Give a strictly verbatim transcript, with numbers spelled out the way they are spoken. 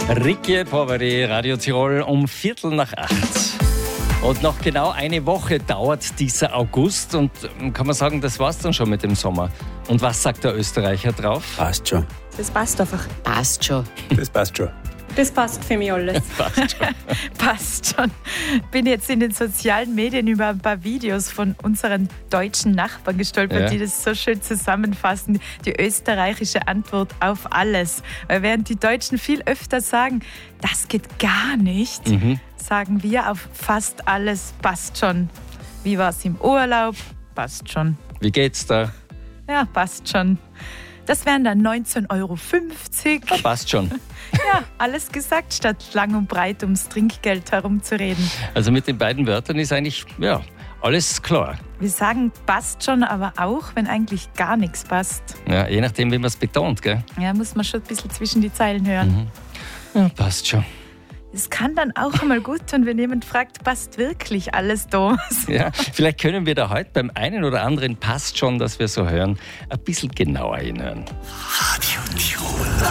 Ricky Poveri, Radio Tirol um Viertel nach acht. Und noch genau eine Woche dauert dieser August und kann man sagen, das war's dann schon mit dem Sommer. Und was sagt der Österreicher drauf? Passt schon. Das passt einfach. Passt schon. Das passt schon. Das passt für mich alles. Passt schon. Passt schon. Bin jetzt in den sozialen Medien über ein paar Videos von unseren deutschen Nachbarn gestolpert, Ja. die das so schön zusammenfassen. Die österreichische Antwort auf alles. Weil während die Deutschen viel öfter sagen, das geht gar nicht, Mhm. sagen wir auf fast alles passt schon. Wie war es im Urlaub? Passt schon. Wie geht's da? Ja, passt schon. Das wären dann neunzehn Euro fünfzig. Ja, passt schon. Ja, alles gesagt, statt lang und breit ums Trinkgeld herumzureden. Also mit den beiden Wörtern ist eigentlich, ja, alles klar. Wir sagen passt schon, aber auch, wenn eigentlich gar nichts passt. Ja, je nachdem, wie man es betont, gell? Ja, muss man schon ein bisschen zwischen die Zeilen hören. Ja, passt schon. Es kann dann auch mal gut tun, wenn jemand fragt, passt wirklich alles, Thomas? Ja, vielleicht können wir da heute beim einen oder anderen passt schon, dass wir so hören, ein bisschen genauer hinhören. Radio Tirol.